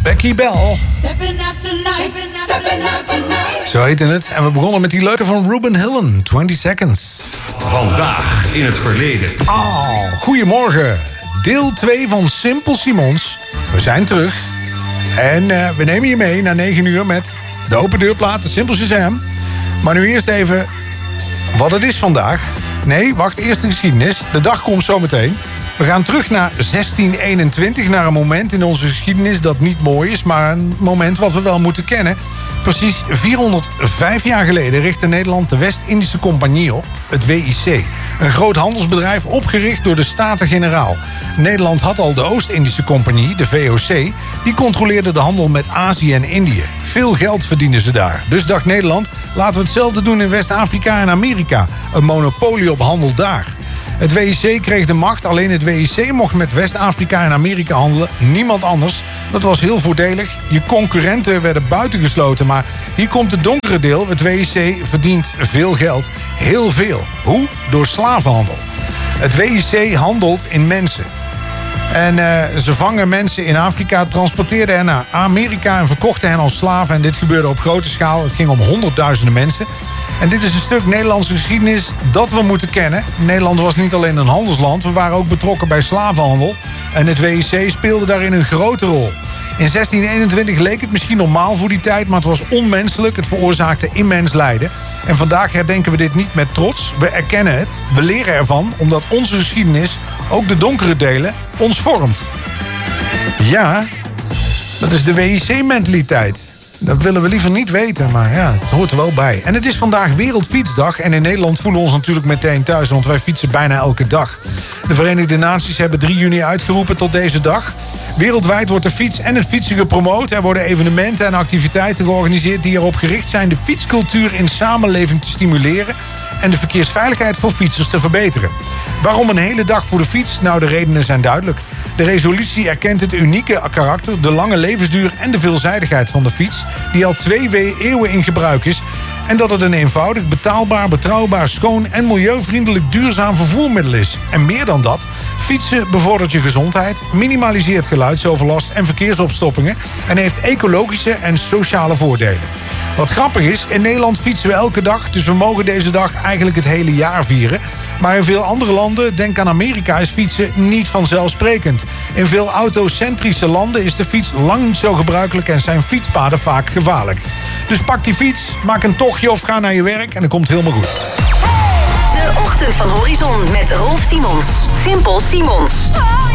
Becky Bell. Zo heette het. En we begonnen met die leuke van Ruben Hillen, 20 Seconds. Vandaag in het verleden. Goedemorgen. Deel 2 van Simple Simons. We zijn terug. En we nemen je mee naar 9 uur met de open deurplaat, de Simple Shazam. Maar nu eerst even wat het is vandaag. Nee, wacht, eerst de geschiedenis. De dag komt zo meteen. We gaan terug naar 1621, naar een moment in onze geschiedenis dat niet mooi is, maar een moment wat we wel moeten kennen. Precies 405 jaar geleden richtte Nederland de West-Indische Compagnie op, het WIC. Een groot handelsbedrijf opgericht door de Staten-Generaal. Nederland had al de Oost-Indische Compagnie, de VOC. Die controleerde de handel met Azië en Indië. Veel geld verdienen ze daar. Dus dacht Nederland, laten we hetzelfde doen in West-Afrika en Amerika. Een monopolie op handel daar. Het WIC kreeg de macht, alleen het WIC mocht met West-Afrika en Amerika handelen. Niemand anders. Dat was heel voordelig. Je concurrenten werden buitengesloten. Maar hier komt het donkere deel. Het WIC verdient veel geld. Heel veel. Hoe? Door slavenhandel. Het WIC handelt in mensen. En ze vangen mensen in Afrika, transporteerden hen naar Amerika en verkochten hen als slaven. En dit gebeurde op grote schaal. Het ging om honderdduizenden mensen. En dit is een stuk Nederlandse geschiedenis dat we moeten kennen. Nederland was niet alleen een handelsland, we waren ook betrokken bij slavenhandel. En het WIC speelde daarin een grote rol. In 1621 leek het misschien normaal voor die tijd, maar het was onmenselijk. Het veroorzaakte immens lijden. En vandaag herdenken we dit niet met trots. We erkennen het, we leren ervan, omdat onze geschiedenis, ook de donkere delen, ons vormt. Ja, dat is de WIC-mentaliteit. Dat willen we liever niet weten, maar ja, het hoort er wel bij. En het is vandaag Wereldfietsdag. En in Nederland voelen we ons natuurlijk meteen thuis, want wij fietsen bijna elke dag. De Verenigde Naties hebben 3 juni uitgeroepen tot deze dag. Wereldwijd wordt de fiets en het fietsen gepromoot. Er worden evenementen en activiteiten georganiseerd die erop gericht zijn de fietscultuur in samenleving te stimuleren en de verkeersveiligheid voor fietsers te verbeteren. Waarom een hele dag voor de fiets? Nou, de redenen zijn duidelijk. De resolutie erkent het unieke karakter, de lange levensduur en de veelzijdigheid van de fiets, die al 2 eeuwen in gebruik is. En dat het een eenvoudig, betaalbaar, betrouwbaar, schoon en milieuvriendelijk duurzaam vervoermiddel is. En meer dan dat, fietsen bevordert je gezondheid, minimaliseert geluidsoverlast en verkeersopstoppingen en heeft ecologische en sociale voordelen. Wat grappig is, in Nederland fietsen we elke dag, dus we mogen deze dag eigenlijk het hele jaar vieren. Maar in veel andere landen, denk aan Amerika, is fietsen niet vanzelfsprekend. In veel autocentrische landen is de fiets lang niet zo gebruikelijk en zijn fietspaden vaak gevaarlijk. Dus pak die fiets, maak een tochtje of ga naar je werk en het komt helemaal goed. De ochtend van Horizon met Rolf Simons. Simple Simons.